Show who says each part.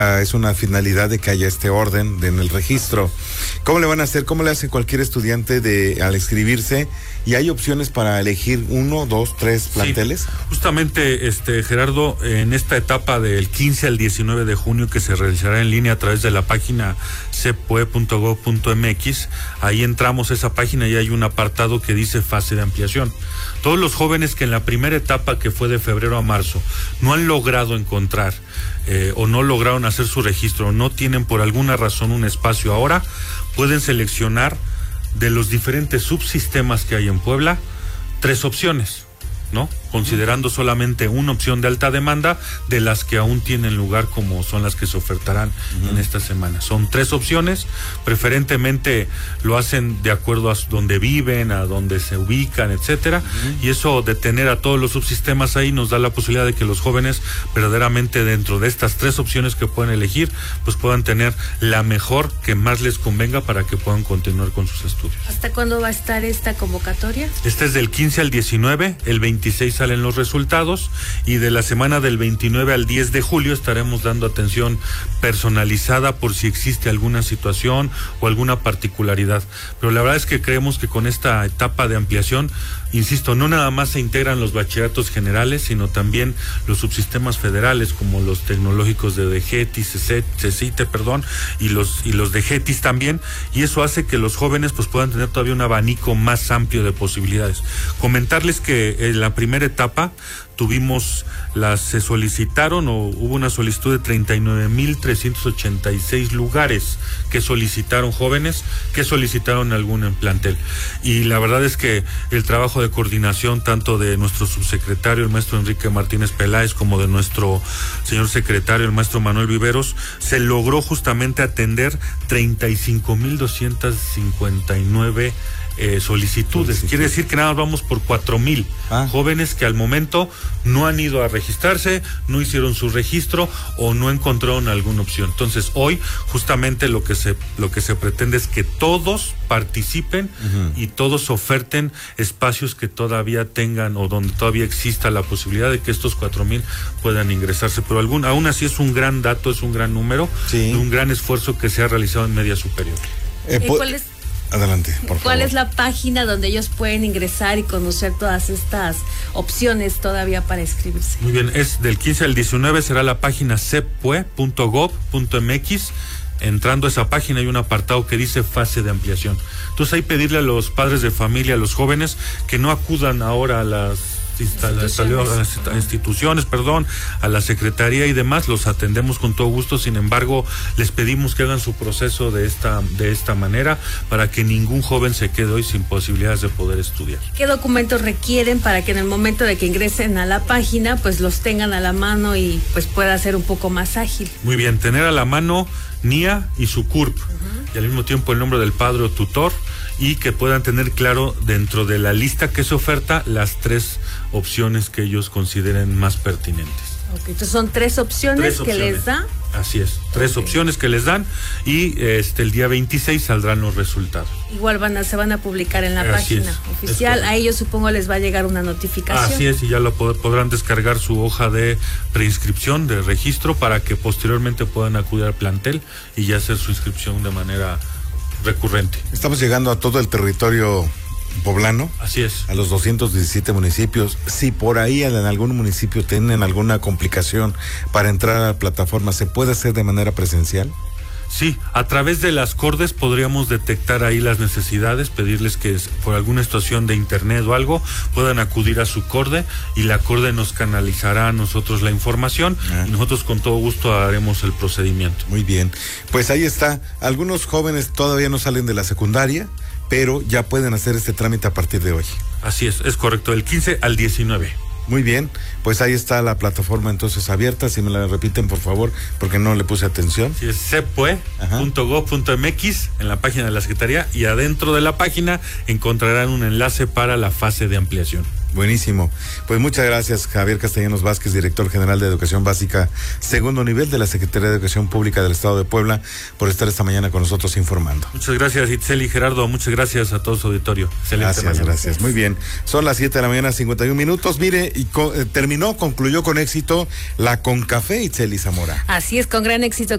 Speaker 1: Es una finalidad de que haya este orden en el registro. ¿Cómo le van a hacer? ¿Cómo le hace cualquier estudiante al inscribirse? ¿Y hay opciones para elegir 1, 2, 3 planteles?
Speaker 2: Sí, justamente, Gerardo, en esta etapa del 15 al 19 de junio que se realizará en línea a través de la página cepue.gov.mx, ahí entramos a esa página y hay un apartado que dice fase de ampliación. Todos los jóvenes que en la primera etapa, que fue de febrero a marzo, no han logrado encontrar o no lograron hacer su registro, no tienen por alguna razón un espacio ahora, pueden seleccionar de los diferentes subsistemas que hay en Puebla 3 opciones, ¿no? Considerando solamente una opción de alta demanda de las que aún tienen lugar, como son las que se ofertarán en esta semana. Son 3 opciones, preferentemente lo hacen de acuerdo a donde viven, a donde se ubican, etcétera, y eso de tener a todos los subsistemas ahí nos da la posibilidad de que los jóvenes verdaderamente dentro de estas 3 opciones que pueden elegir, pues puedan tener la mejor que más les convenga para que puedan continuar con sus estudios.
Speaker 3: ¿Hasta cuándo va a estar esta convocatoria?
Speaker 2: Este es del 15 al 19, el 26 salen los resultados, y de la semana del 29 al 10 de julio estaremos dando atención personalizada por si existe alguna situación o alguna particularidad. Pero la verdad es que creemos que con esta etapa de ampliación, insisto, no nada más se integran los bachilleratos generales, sino también los subsistemas federales como los tecnológicos de DGETIS, CECITE, y los de GETIS también, y eso hace que los jóvenes pues puedan tener todavía un abanico más amplio de posibilidades. Comentarles que en la primera etapa se solicitaron o hubo una solicitud de 39,386 lugares que solicitaron jóvenes, que solicitaron algún plantel. Y la verdad es que el trabajo de coordinación tanto de nuestro subsecretario, el maestro Enrique Martínez Peláez, como de nuestro señor secretario, el maestro Manuel Viveros, se logró justamente atender 35,259 solicitudes. Quiere decir que nada más vamos por 4,000 jóvenes que al momento no han ido a registrarse, no hicieron su registro o no encontraron alguna opción. Entonces hoy justamente lo que se pretende es que todos participen y todos oferten espacios que todavía tengan o donde todavía exista la posibilidad de que estos 4,000 puedan ingresarse. Pero aún así es un gran dato, es un gran número, y un gran esfuerzo que se ha realizado en media superior.
Speaker 3: ¿Cuál es?
Speaker 1: Adelante, por favor.
Speaker 3: ¿Cuál es la página donde ellos pueden ingresar y conocer todas estas opciones todavía para inscribirse?
Speaker 2: Muy bien, es del 15 al 19, será la página cepue.gov.mx. Entrando a esa página hay un apartado que dice fase de ampliación. Entonces hay pedirle a los padres de familia, a los jóvenes, que no acudan ahora a las instituciones, a la secretaría y demás. Los atendemos con todo gusto. Sin embargo, les pedimos que hagan su proceso de esta manera para que ningún joven se quede hoy sin posibilidades de poder estudiar.
Speaker 3: ¿Qué documentos requieren para que en el momento de que ingresen a la página pues los tengan a la mano y pues pueda ser un poco más ágil?
Speaker 2: Muy bien, tener a la mano NIA y su CURP, y al mismo tiempo el nombre del padre o tutor, y que puedan tener claro dentro de la lista que se oferta las 3 opciones que ellos consideren más pertinentes.
Speaker 3: Ok, entonces son 3 opciones que les da.
Speaker 2: Así es, 3 opciones que les dan, y el día 26 saldrán los resultados.
Speaker 3: Igual se van a publicar en la página oficial. A ellos supongo les va a llegar una notificación.
Speaker 2: Así es, y ya podrán descargar su hoja de preinscripción, de registro, para que posteriormente puedan acudir al plantel y ya hacer su inscripción de manera recurrente.
Speaker 1: Estamos llegando a todo el territorio poblano.
Speaker 2: Así es.
Speaker 1: A los 217 municipios. Si por ahí en algún municipio tienen alguna complicación para entrar a la plataforma, ¿se puede hacer de manera presencial?
Speaker 2: Sí, a través de las CORDES podríamos detectar ahí las necesidades, pedirles que por alguna situación de internet o algo puedan acudir a su CORDE, y la CORDE nos canalizará a nosotros la información y nosotros con todo gusto haremos el procedimiento.
Speaker 1: Muy bien, pues ahí está. Algunos jóvenes todavía no salen de la secundaria, pero ya pueden hacer este trámite a partir de hoy.
Speaker 2: Así es correcto, del 15 al 19.
Speaker 1: Muy bien, pues ahí está la plataforma entonces abierta, si me la repiten por favor, porque no le puse atención.
Speaker 2: Sí, es cepue.gov.mx en la página de la Secretaría, y adentro de la página encontrarán un enlace para la fase de ampliación.
Speaker 1: Buenísimo. Pues muchas gracias, Javier Castellanos Vázquez, director general de Educación Básica, segundo nivel de la Secretaría de Educación Pública del Estado de Puebla, por estar esta mañana con nosotros informando.
Speaker 2: Muchas gracias, Itzel y Gerardo. Muchas gracias a todo su auditorio. Excelente mañana.
Speaker 1: Gracias. Muy bien. Son las 7 de la mañana, 51 minutos. Mire, y concluyó con éxito la CONCAFE, Itzel y Zamora.
Speaker 3: Así es, con gran éxito.